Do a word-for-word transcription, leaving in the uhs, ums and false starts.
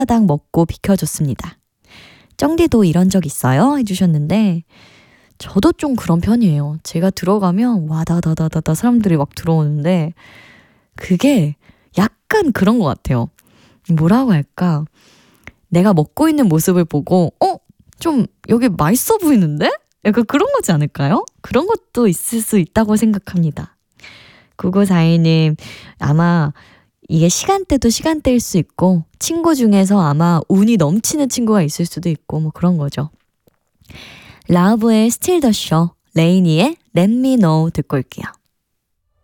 사닥 먹고 비켜줬습니다. 쩡디도 이런 적 있어요? 해주셨는데 저도 좀 그런 편이에요. 제가 들어가면 와다다다다다 사람들이 막 들어오는데 그게 약간 그런 것 같아요. 뭐라고 할까? 내가 먹고 있는 모습을 보고 어? 좀 여기 맛있어 보이는데? 약간 그런 거지 않을까요? 그런 것도 있을 수 있다고 생각합니다. 구구사이 님 아마 이게 시간대도 시간대일 수 있고 친구 중에서 아마 운이 넘치는 친구가 있을 수도 있고 뭐 그런 거죠. 라우브의 Still the Show, 레이니의 Let Me Know 듣고 올게요.